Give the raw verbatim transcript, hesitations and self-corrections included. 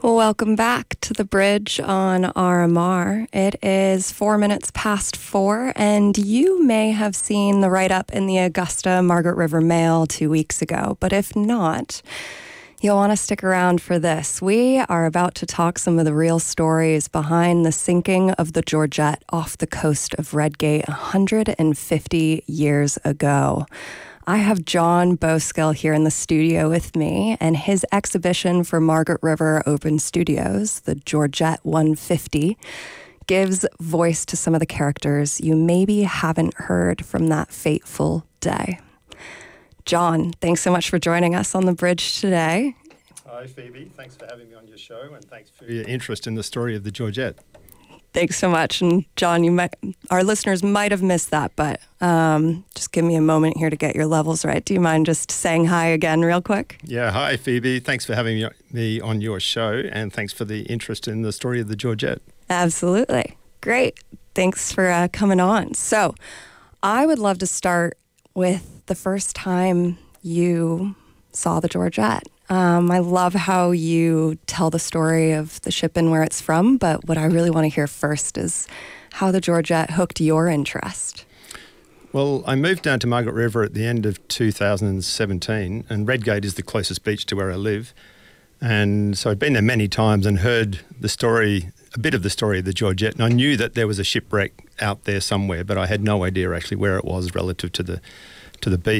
Welcome back to the bridge on R M R. It is four minutes past four, and you may have seen the write-up in the Augusta Margaret River Mail two weeks ago, but if not, you'll want to stick around for this. We are about to talk some of the real stories behind the sinking of the Georgette off the coast of Redgate one hundred fifty years ago. I have John Boskill here in the studio with me, and his exhibition for Margaret River Open Studios, the Georgette one fifty, gives voice to some of the characters you maybe haven't heard from that fateful day. John, thanks so much for joining us on the bridge today. Hi, Phoebe. Thanks for having me on your show, and thanks for your interest in the story of the Georgette. Thanks so much. And John, you might, our listeners might have missed that, but um, just give me a moment here to get your levels right. Do you mind just saying hi again real quick? Yeah, hi, Phoebe. Thanks for having me on your show, and thanks for the interest in the story of the Georgette. Absolutely. Great. Thanks for uh, coming on. So I would love to start with the first time you saw the Georgette. Um, I love how you tell the story of the ship and where it's from, but what I really want to hear first is how the Georgette hooked your interest. Well, I moved down to Margaret River at the end of two thousand seventeen, and Redgate is the closest beach to where I live. And so I'd been there many times and heard the story, a bit of the story of the Georgette, and I knew that there was a shipwreck out there somewhere, but I had no idea actually where it was relative to the to the beach.